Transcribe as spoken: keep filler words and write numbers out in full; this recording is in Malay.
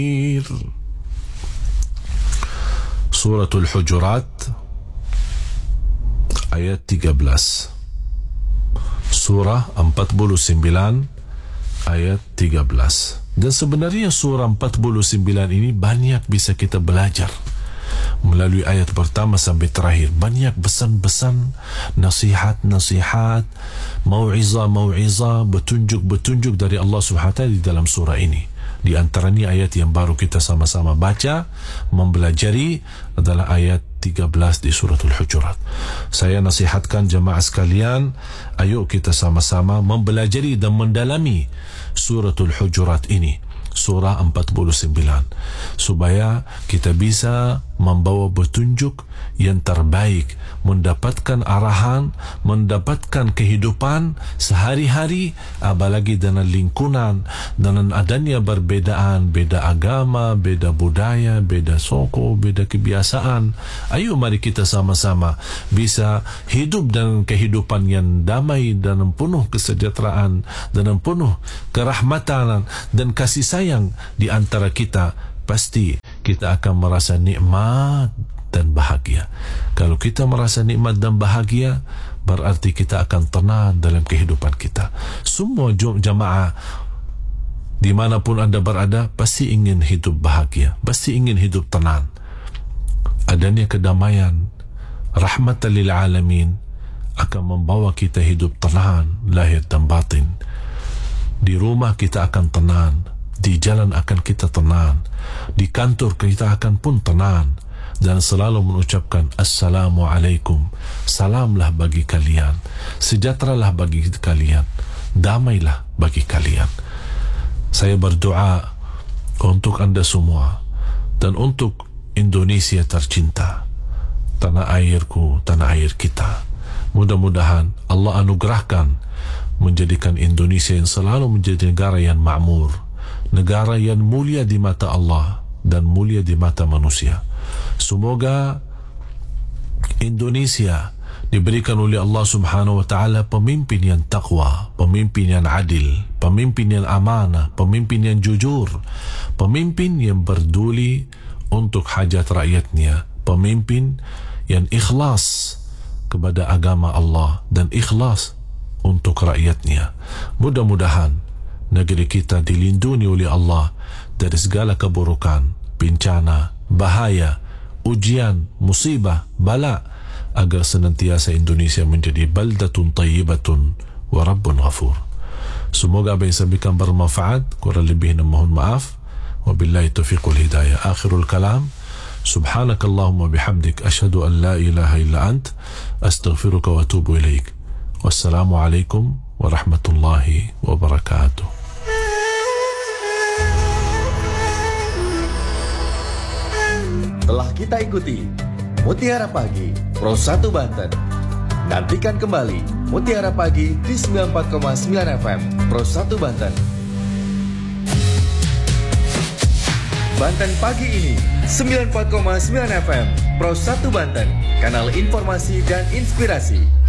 Suratul Hujurat ayat tiga belas. Surah empat puluh sembilan ayat tiga belas. Dan sebenarnya surah empat puluh sembilan ini banyak bisa kita belajar melalui ayat pertama sampai terakhir. Banyak pesan-pesan, nasihat-nasihat, mau'izah-mau'izah, betunjuk-betunjuk dari Allah Subhanahu wa taala di dalam surah ini. Di antaranya ayat yang baru kita sama-sama baca, mempelajari adalah ayat tiga belas di suratul Hujurat. Saya nasihatkan jemaah sekalian, ayo kita sama-sama mempelajari dan mendalami suratul Hujurat ini, surah empat puluh sembilan, supaya kita bisa membawa petunjuk yang terbaik, mendapatkan arahan, mendapatkan kehidupan sehari-hari, apalagi dengan lingkungan, dengan adanya perbedaan, beda agama, beda budaya, beda suku, beda kebiasaan. Ayo mari kita sama-sama bisa hidup dengan kehidupan yang damai dan penuh kesejahteraan, dan penuh kerahmatan dan kasih sayang di antara kita. Pasti kita akan merasa nikmat dan bahagia. Kalau kita merasa nikmat dan bahagia, berarti kita akan tenang dalam kehidupan kita. Semua jamaah dimanapun anda berada pasti ingin hidup bahagia, pasti ingin hidup tenang. Adanya kedamaian, rahmatan lil alamin, akan membawa kita hidup tenang lahir dan batin. Di rumah kita akan tenang, di jalan akan kita tenang, di kantor kita akan pun tenang, dan selalu mengucapkan Assalamualaikum, salamlah bagi kalian, sejahteralah bagi kalian, damailah bagi kalian. Saya berdoa untuk anda semua dan untuk Indonesia tercinta, tanah airku, tanah air kita. Mudah-mudahan Allah anugerahkan menjadikan Indonesia yang selalu menjadi negara yang makmur, negara yang mulia di mata Allah dan mulia di mata manusia. Semoga Indonesia diberikan oleh Allah Subhanahu wa taala pemimpin yang takwa, pemimpin yang adil, pemimpin yang amanah, pemimpin yang jujur, pemimpin yang peduli untuk hajat rakyatnya, pemimpin yang ikhlas kepada agama Allah dan ikhlas untuk rakyatnya. Mudah-mudahan negeri kita dilindungi oleh Allah dari segala keburukan, bencana, bahaya, ujian, musibah, bala, agar senantiasa Indonesia menjadi baldatun tayyibatun wa rabbun ghafur. Semoga apa yang saya sampaikan bermanfaat, kurang lebihnya mohon maaf. Wabillahi taufiq wal hidayah. Akhirul kalam, subhanakallahumma bihamdik, asyhadu an la ilaha illa ant, astaghfiruka wa atubu ilaik. Wassalamu alaikum warahmatullahi wabarakatuh. Telah kita ikuti Mutiara Pagi Pro satu Banten. Nantikan kembali Mutiara Pagi di sembilan puluh empat koma sembilan F M Pro satu Banten. Banten Pagi ini sembilan puluh empat koma sembilan F M Pro satu Banten, kanal informasi dan inspirasi.